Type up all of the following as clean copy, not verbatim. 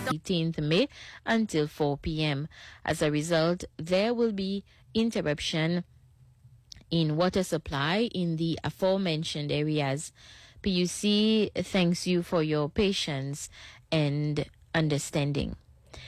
18th May until 4 p.m. As a result, there will be interruption in water supply in the aforementioned areas. PUC thanks you for your patience and understanding.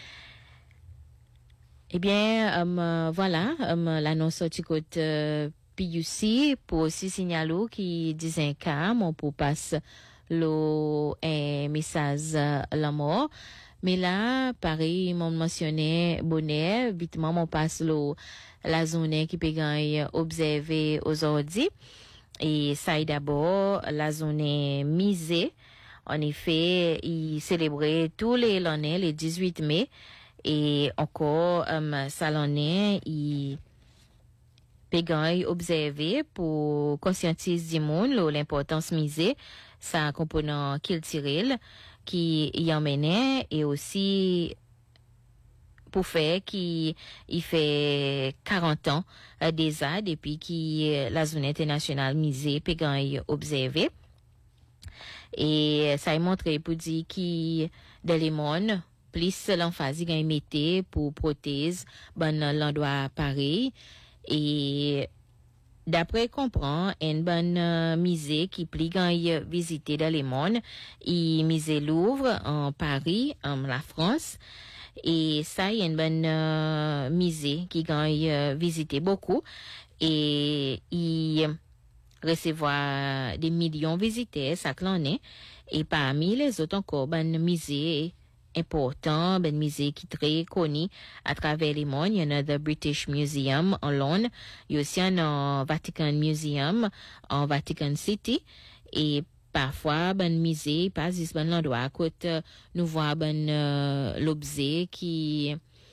Eh bien, voilà, l'annonce du côté PUC pour aussi signaler qui disait qu'à mon pour passe le message la mort. Mais là, pareil, m'ont mentionné bonnet, vitement mon passe la zone qui peut gagner observer aujourd'hui. Et ça est d'abord la zone misée. En effet, il célébrait tous les l'année, le 18 mai. Et encore, ça l'année, il peut gagner observer pour conscientiser du monde l'importance misée, ça un component culturel qui y emmène et aussi pour faire qui il fait 40 ans déjà depuis que la zone internationale misée peut gagner observer et ça a montré pour dire qui dans les mondes plus l'emphase gagne metté pour prothèse ben l'endroit pareil et d'après comprend une bonne musée qui plie gagne visiter dans les mondes et musée Louvre en Paris en la France et ça y a une bonne musée qui gagne visiter beaucoup et il recevoir des millions de visiteurs chaque année et parmi les autres encore bonne musée important, ben musée qui est très connu à travers le monde. Il y en a le British Museum en Londres, il y a aussi un Vatican Museum en Vatican City et parfois ben musée pas juste ben l'endroit à côté nous voit ben l'objet qui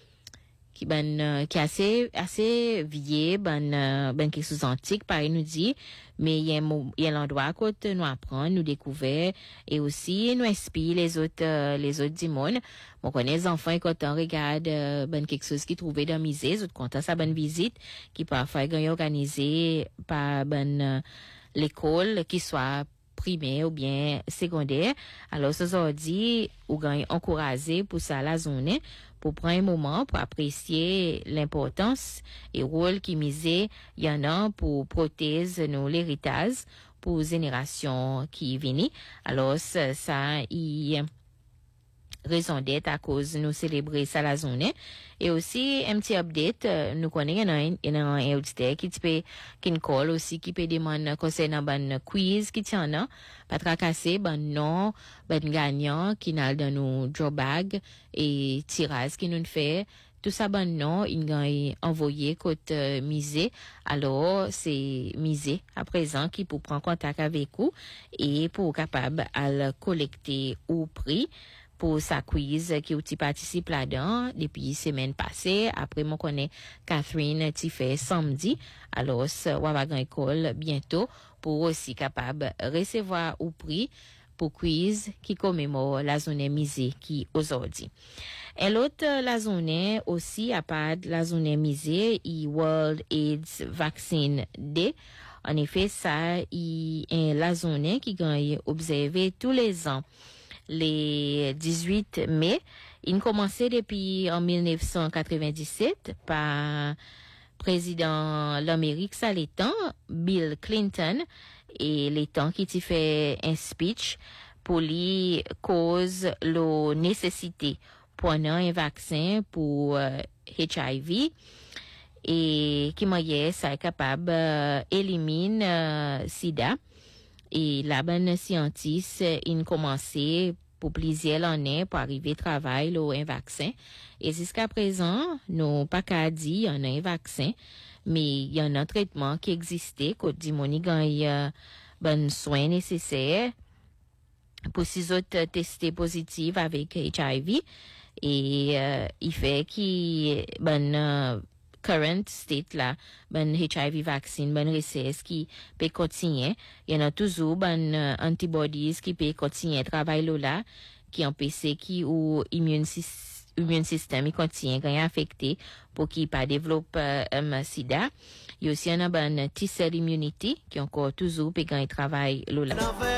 assez vieille ben quelque chose antique pareil nous dit mais il y a l'endroit à côté nous apprend nous découvrir et aussi nous inspire les autres du monde on connaît les enfants quand on regarde ben quelque chose qui trouvé dans musée autres content ça bonne visite qui parfois est organisée par ben l'école qui soit primaire ou bien secondaire alors ce dit ou gagne encourager pour ça la zone pour prendre un moment pour apprécier l'importance et rôle qui misé y en a pour protéger nos l'héritage pour générations qui viennent alors ça y raison d'être à cause nous célébrer ça la journée et aussi un petit update nous connaissons un auditeur qui nous colle aussi qui peut demander concernant ben quiz qui tient pas tracasser ben non ben gagnant qui n'a dans nos draw bag et tirage qui nous fait tout ça ben non il gagne envoyé côté musée alors c'est musée à présent qui pour prendre contact avec vous et pour capable à le collecter au prix pour sa quiz qui outil participe là-dedans depuis semaine passée après mon connaît Catherine qui fait samedi alors on va gagner école bientôt pour aussi capable recevoir au prix pour quiz qui commémore la journée musée qui aujourd'hui. Et l'autre la journée aussi à part la journée musée et World AIDS Vaccine Day. En effet ça est la journée qui gagne observer tous les ans les 18 mai. Il commençait depuis en 1997 par président l'Amérique ça les temps Bill Clinton et les temps qui t'y fait un speech pour lui cause la nécessité prendre un vaccin pour HIV et qui moyen ça est capable éliminer sida et la bonne scientiste il commencé pour plusieurs années pour arriver à travailler un vaccin et jusqu'à présent nous pas qu'à dire on a un vaccin mais il y a un traitement qui existait quand dimoni gagne ben soins nécessaires pour ces autres testés positifs avec HIV et il fait qui ben current state là ben HIV vaccine ben recherche qui peut continuer il y en a toujours ben antibodies qui peut continuer travail là qui empêche qui ou immune système il continue quand affecté pour qu'il pas développe sida il y a aussi un ben T-cell immunity qui encore toujours peut gagner travail là